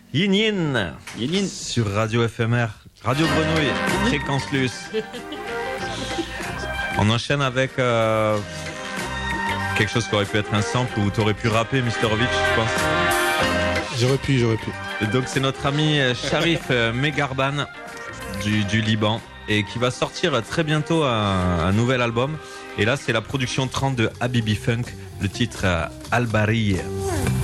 Yin Yin. Yin Yin. Sur Radio FMR, Radio Grenouille, Fréquence Plus. On enchaîne avec quelque chose qui aurait pu être un sample où tu aurais pu rapper, Misterovic, je pense. J'aurais pu. Donc c'est notre ami Sharif Megarban du Liban et qui va sortir très bientôt un nouvel album. Et là, c'est la production 30 de Habibi Funk, le titre Al-Bariya.